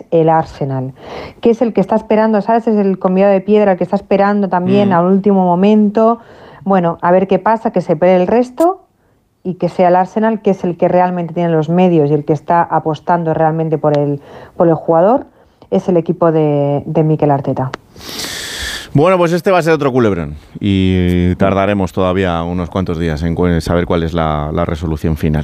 el Arsenal, que es el que está esperando, ¿sabes? Es el convidado de piedra, el que está esperando también al último momento. Bueno, a ver qué pasa, que se pelee el resto y que sea el Arsenal, que es el que realmente tiene los medios y el que está apostando realmente por el jugador, es el equipo de Mikel Arteta. Bueno, pues este va a ser otro culebrón y tardaremos todavía unos cuantos días en saber cuál es la resolución final.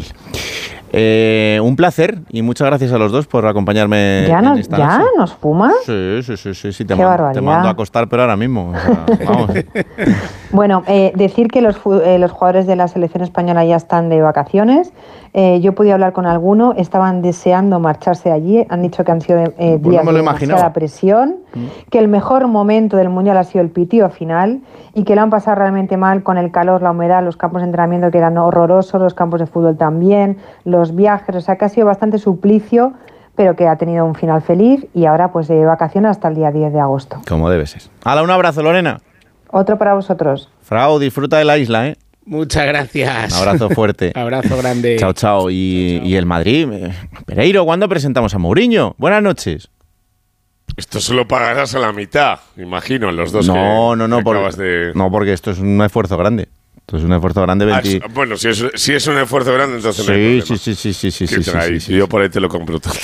Un placer y muchas gracias a los dos por acompañarme en esta noche. ¿Ya nos fumas? Sí, te mando a acostar, pero ahora mismo. O sea, vamos. Bueno, decir que los jugadores de la selección española ya están de vacaciones. Yo pude hablar con alguno, estaban deseando marcharse allí, han dicho que han sido días de demasiada presión, que el mejor momento del Mundial ha sido el pitío final y que lo han pasado realmente mal con el calor, la humedad, los campos de entrenamiento que eran horrorosos, los campos de fútbol también, los viajes, o sea que ha sido bastante suplicio, pero que ha tenido un final feliz y ahora pues de vacaciones hasta el día 10 de agosto. Como debe ser. ¡Hala, un abrazo, Lorena! Otro para vosotros. Frau, disfruta de la isla, ¿eh? Muchas gracias. Un abrazo fuerte. Abrazo grande. Chao. Chao. Y el Madrid. Pereiro, ¿cuándo presentamos a Mourinho? Buenas noches. Esto se lo pagarás a la mitad, imagino, los dos. No, porque esto es un esfuerzo grande. Esto es un esfuerzo grande. Bueno, si es un esfuerzo grande, entonces no hay problema. Sí. Yo por ahí te lo compro todo.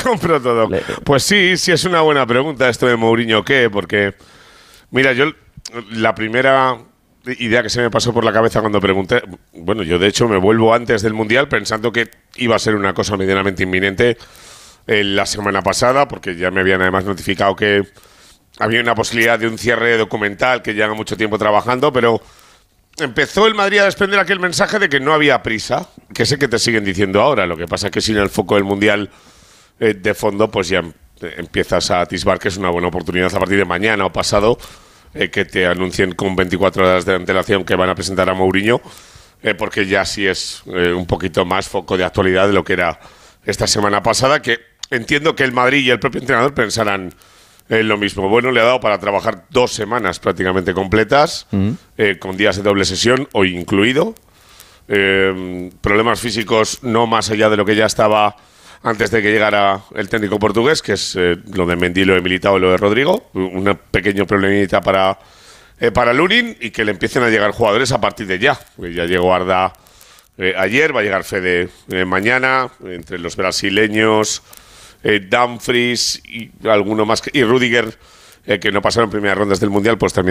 Pues sí es una buena pregunta esto de Mourinho, ¿qué? Porque, mira, yo la primera idea que se me pasó por la cabeza cuando pregunté, bueno, yo de hecho me vuelvo antes del Mundial pensando que iba a ser una cosa medianamente inminente la semana pasada, porque ya me habían además notificado que había una posibilidad de un cierre documental que lleva mucho tiempo trabajando, pero empezó el Madrid a desprender aquel mensaje de que no había prisa, que sé que te siguen diciendo ahora, lo que pasa es que sin el foco del Mundial de fondo, pues ya empiezas a atisbar que es una buena oportunidad a partir de mañana o pasado que te anuncien con 24 horas de antelación que van a presentar a Mourinho, porque ya sí es un poquito más foco de actualidad de lo que era esta semana pasada, que entiendo que el Madrid y el propio entrenador pensarán lo mismo. Bueno, le ha dado para trabajar 2 semanas prácticamente completas, con días de doble sesión, hoy incluido. Problemas físicos no más allá de lo que ya estaba antes de que llegara el técnico portugués, que es lo de Mendy, lo de Militao y lo de Rodrigo. Un pequeño problemita para Lunin y que le empiecen a llegar jugadores a partir de ya. Ya llegó Arda ayer, va a llegar Fede mañana, entre los brasileños, Dumfries y alguno más, y Rüdiger, que no pasaron primeras rondas del Mundial, pues también